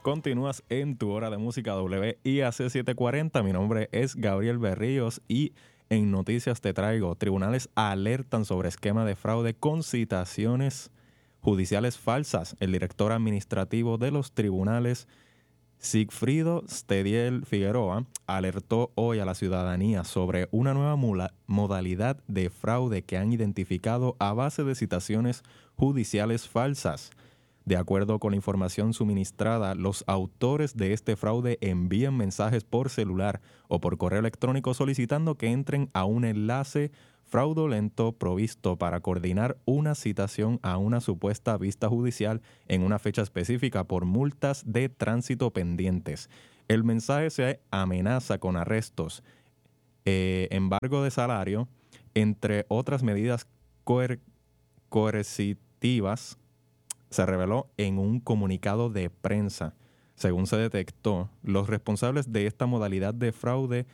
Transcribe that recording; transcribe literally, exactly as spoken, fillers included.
Continúas en tu hora de música W I A C setecientos cuarenta. Mi nombre es Gabriel Berríos y en noticias te traigo: tribunales alertan sobre esquema de fraude con citaciones judiciales falsas. El director administrativo de los tribunales, Sigfrido Stediel Figueroa, alertó hoy a la ciudadanía sobre una nueva mula- modalidad de fraude que han identificado a base de citaciones judiciales falsas. De acuerdo con la información suministrada, los autores de este fraude envían mensajes por celular o por correo electrónico solicitando que entren a un enlace fraudulento provisto para coordinar una citación a una supuesta vista judicial en una fecha específica por multas de tránsito pendientes. El mensaje se amenaza con arrestos, eh, embargo de salario, entre otras medidas coer- coercitivas, se reveló en un comunicado de prensa. Según se detectó, los responsables de esta modalidad de fraude